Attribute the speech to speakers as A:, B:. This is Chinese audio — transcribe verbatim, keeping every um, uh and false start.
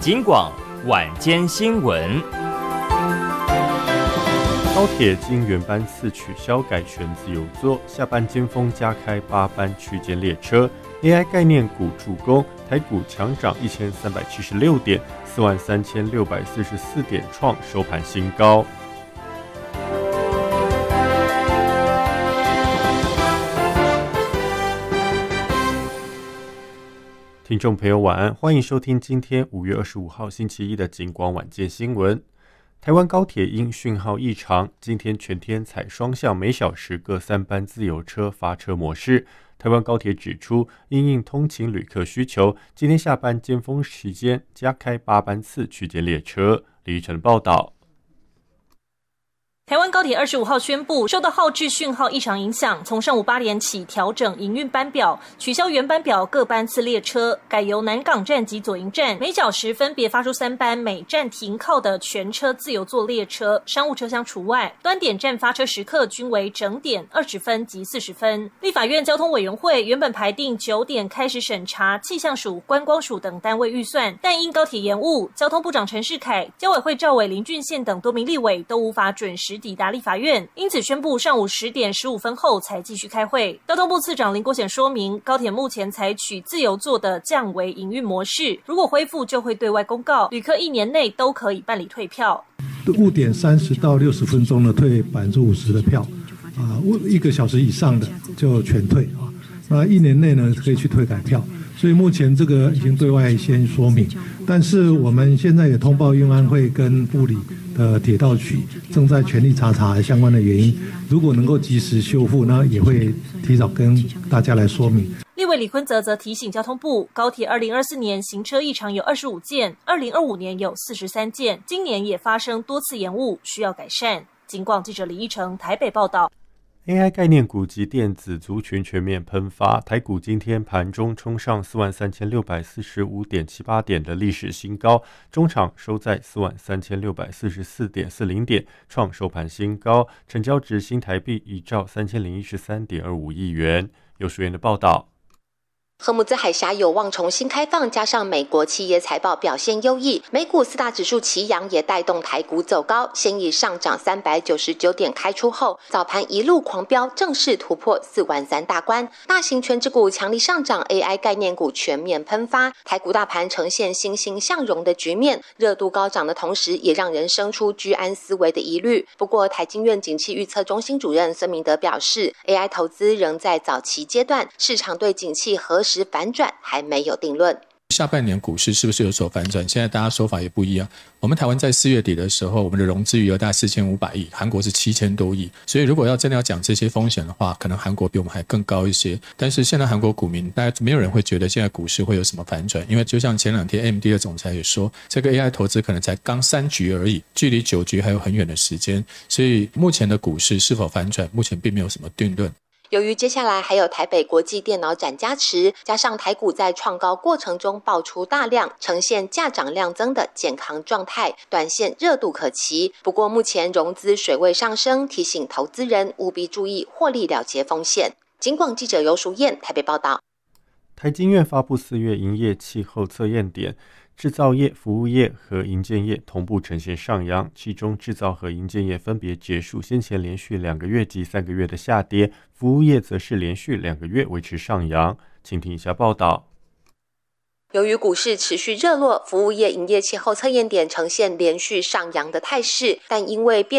A: 警广晚间新闻。
B: 高铁经原班次取消改选自由座，下班尖峰加开八班区间列车。A I 概念股助攻，台股强涨一千三百七十六点，四万三千六百四十四点创收盘新高。听众朋友晚安，欢迎收听今天五月二十五号星期一的警广晚间新闻。台湾高铁因讯号异常，今天全天采双向每小时各三班自由车发车模式。台湾高铁指出，因应通勤旅客需求，今天下班尖峰期间加开八班次区间列车。李玉成报道。
C: 台湾高铁二十五号宣布，受到号志讯号异常影响，从上午八点起调整营运班表，取消原班表各班次列车，改由南港站及左营站每小时分别发出三班每站停靠的全车自由座列车，商务车厢除外。端点站发车时刻均为整点、二十分及四十分。立法院交通委员会原本排定九点开始审查气象署、观光署等单位预算，但因高铁延误，交通部长陈世凯、交委会召委林俊宪等多名立委都无法准时抵达立法院，因此宣布上午十点十五分后才继续开会。交通部次长林国显说明，高铁目前采取自由座的降维营运模式，如果恢复就会对外公告，旅客一年内都可以办理退票。
D: 误点三十到六十分钟的退百分之五十的票，啊，一个小时以上的就全退啊。那一年内呢可以去退改票。所以目前这个已经对外先说明，但是我们现在也通报运安会跟部里的铁道局正在全力查查相关的原因，如果能够及时修复，那也会提早跟大家来说明。
C: 立委李坤泽则提醒交通部，高铁二零二四年行车异常有二十五件，二零二五年有四十三件，今年也发生多次延误，需要改善。警广记者李一成台北报道。
B: A I 概念股及电子族群全面喷发，台股今天盘中冲上四万三千六百四十五点七八点的历史新高，中场收在四万三千六百四十四点四零点，创收盘新高，成交值新台币一兆三千零一十三点二五亿元。有书院的报道。
E: 荷姆兹海峡有望重新开放，加上美国企业财报表现优异，美股四大指数齐扬，也带动台股走高。先以上涨三百九十九点开出后，早盘一路狂飙，正式突破四万三大关。大型权值股强力上涨 ，A I 概念股全面喷发，台股大盘呈现欣欣向荣的局面，热度高涨的同时，也让人生出居安思危的疑虑。不过，台经院景气预测中心主任孙明德表示 ，A I 投资仍在早期阶段，市场对景气何时反转还没有定论。
F: 下半年股市是不是有所反转？现在大家说法也不一样。我们台湾在四月底的时候，我们的融资余额大概四千五百亿，韩国是七千多亿。所以如果要真的要讲这些风险的话，可能韩国比我们还更高一些。但是现在韩国股民，大家没有人会觉得现在股市会有什么反转，因为就像前两天 A M D 的总裁也说，这个 A I 投资可能才刚三局而已，距离九局还有很远的时间。所以目前的股市是否反转，目前并没有什么定论。
E: 由于接下来还有台北国际电脑展加持，加上台股在创高过程中爆出大量，呈现价涨量增的健康状态，短线热度可期。不过目前融资水位上升，提醒投资人务必注意获利了结风险。警广记者游淑燕台北报道。
B: 台经院发布四月营业气候测验点，制造业、服务业和营建业同步呈现上扬，其中制造和营建业分别结束先前连续两个月及三个月的下跌，服务业则是连续两个月维持上扬。请听以下报道。
E: 由于股市持续热络，服务业营业气候测验点呈现连续上扬的态势，但因为变